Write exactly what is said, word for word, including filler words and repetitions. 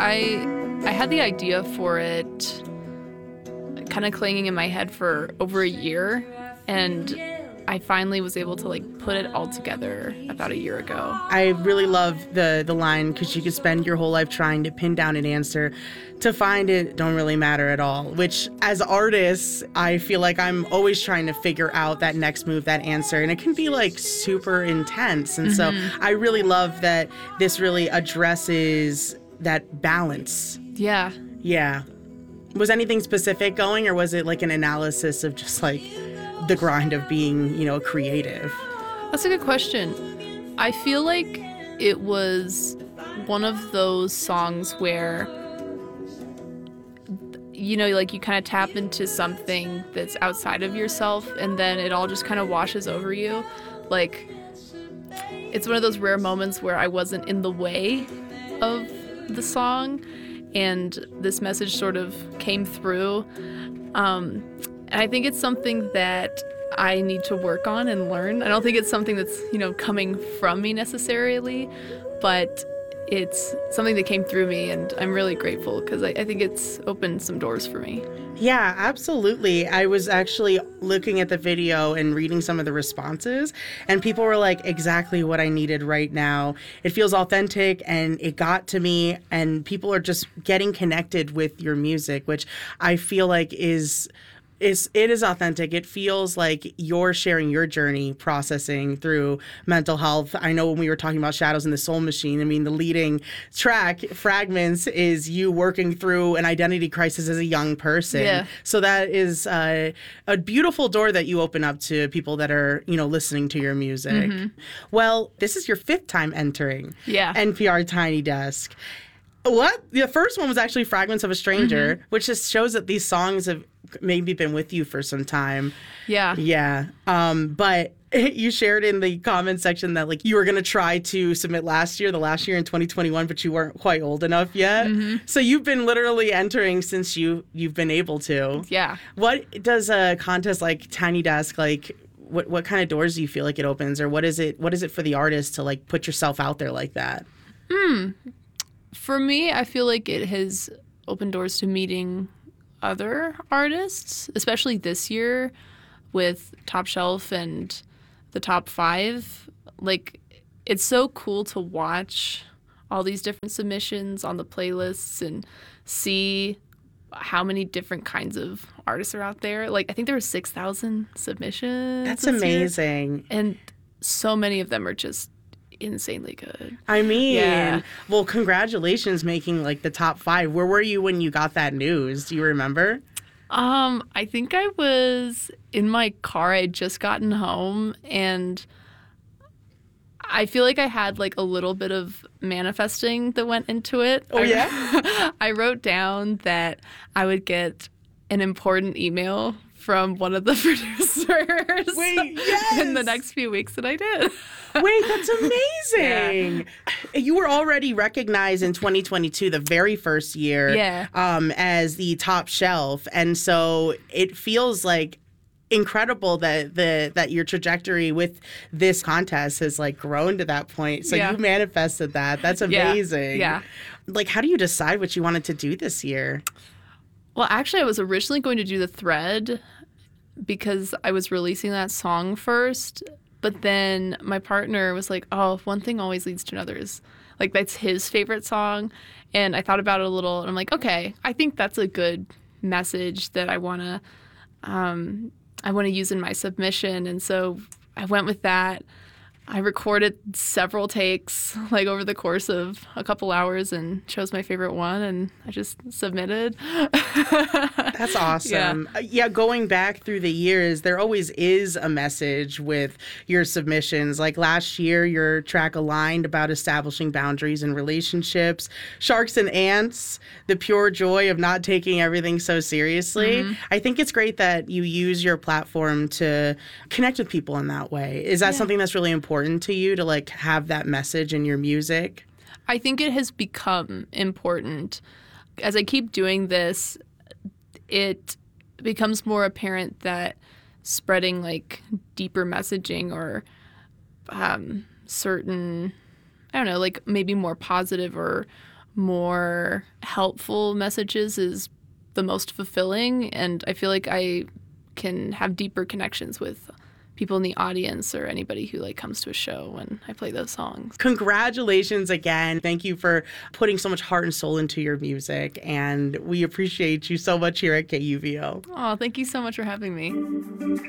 I I had the idea for it kind of clanging in my head for over a year, and I finally was able to like put it all together about a year ago. I really love the the line, because you could spend your whole life trying to pin down an answer. To find it don't really matter at all, which as artists, I feel like I'm always trying to figure out that next move, that answer. And it can be like super intense. And mm-hmm. so I really love that this really addresses that balance. Yeah. Yeah. Was anything specific going, or was it like an analysis of just like the grind of being, you know, creative? That's a good question. I feel like it was one of those songs where, you know, like you kind of tap into something that's outside of yourself, and then it all just kind of washes over you. Like, it's one of those rare moments where I wasn't in the way of the song, and this message sort of came through. Um, and I think it's something that I need to work on and learn. I don't think it's something that's, you know, coming from me necessarily, but it's something that came through me, and I'm really grateful because I, I think it's opened some doors for me. Yeah, absolutely. I was actually looking at the video and reading some of the responses, and people were like, exactly what I needed right now. It feels authentic, and it got to me, and people are just getting connected with your music, which I feel like is... It's, it is authentic. It feels like you're sharing your journey processing through mental health. I know when we were talking about Shadows in the Soul Machine, I mean, the leading track, Fragments, is you working through an identity crisis as a young person. Yeah. So that is uh, a beautiful door that you open up to people that are, you know, listening to your music. Mm-hmm. Well, this is your fifth time entering yeah. N P R Tiny Desk. What? The first one was actually Fragments of a Stranger, mm-hmm. which just shows that these songs have maybe been with you for some time. Yeah. Yeah. Um, but you shared in the comment section that like you were going to try to submit last year, the last year in twenty twenty-one, but you weren't quite old enough yet. Mm-hmm. So you've been literally entering since you, you've been able to. Yeah. What does a contest like Tiny Desk, like, what, what kind of doors do you feel like it opens? Or what is it, what is it for the artist to like put yourself out there like that? Hmm. For me, I feel like it has opened doors to meeting other artists, especially this year with Top Shelf and the Top Five. Like, it's so cool to watch all these different submissions on the playlists and see how many different kinds of artists are out there. Like, I think there were six thousand submissions. That's amazing. Year, and so many of them are just insanely good. I mean, yeah. Well, congratulations making like the top five. Where were you when you got that news? Do you remember? Um, I think I was in my car. I had just gotten home, and I feel like I had like a little bit of manifesting that went into it. Oh, yeah? I wrote down that I would get an important email from one of the producers. Wait, yes! In the next few weeks, and I did. Wait, that's amazing. Yeah. You were already recognized in twenty twenty-two, the very first year, yeah. um, as the Top Shelf. And so it feels like incredible that the that your trajectory with this contest has like grown to that point. So yeah. you manifested that. That's amazing. Yeah. yeah. Like, how do you decide what you wanted to do this year? Well, actually, I was originally going to do The Thread because I was releasing that song first. But then my partner was like, oh, one thing always leads to another. Is like, that's his favorite song. And I thought about it a little, and I'm like, okay, I think that's a good message that I want to um, I want to use in my submission. And so I went with that. I recorded several takes, like, over the course of a couple hours, and chose my favorite one, and I just submitted. That's awesome. Yeah. yeah, going back through the years, there always is a message with your submissions. Like last year, your track Aligned about establishing boundaries in relationships. Sharks and Ants, the pure joy of not taking everything so seriously. Mm-hmm. I think it's great that you use your platform to connect with people in that way. Is that yeah. something that's really important to you, to like have that message in your music? I think it has become important. As I keep doing this, it becomes more apparent that spreading like deeper messaging or um, certain, I don't know, like maybe more positive or more helpful messages is the most fulfilling, and I feel like I can have deeper connections with people in the audience or anybody who like comes to a show when I play those songs. Congratulations again. Thank you for putting so much heart and soul into your music, and we appreciate you so much here at K U V O. Oh, thank you so much for having me.